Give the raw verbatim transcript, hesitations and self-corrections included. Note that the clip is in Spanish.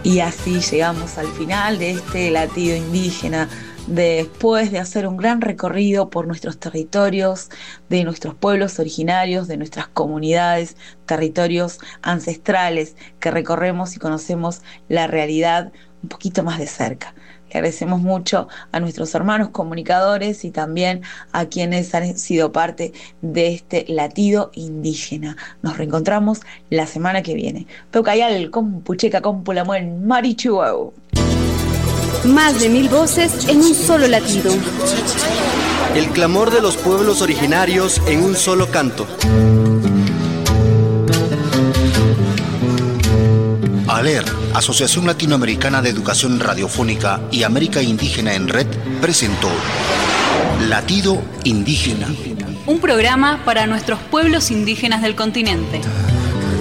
Y así llegamos al final de este latido indígena, después de hacer un gran recorrido por nuestros territorios, de nuestros pueblos originarios, de nuestras comunidades, territorios ancestrales, que recorremos y conocemos la realidad un poquito más de cerca. Le agradecemos mucho a nuestros hermanos comunicadores y también a quienes han sido parte de este latido indígena. Nos reencontramos la semana que viene. Peucayal, Compucheca, Compulamuel, Marichuau. Más de mil voces en un solo latido. El clamor de los pueblos originarios en un solo canto. ALER, Asociación Latinoamericana de Educación Radiofónica y América Indígena en Red, presentó Latido Indígena. Un programa para nuestros pueblos indígenas del continente.